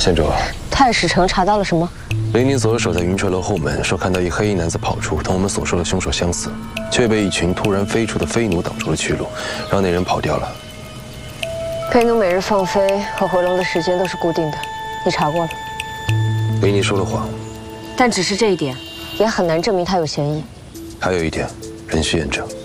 县主， 太史城查到了什么？ 林宁左守在云垂楼后门，说看到一黑衣男子跑出，同我们所说的凶手相似，却被一群突然飞出的飞奴挡住了去路，让那人跑掉了。 飞奴每日放飞和回笼的时间都是固定的，你查过了？ 林宁说了谎， 但只是这一点，也很难证明他有嫌疑。 还有一点，仍需验证。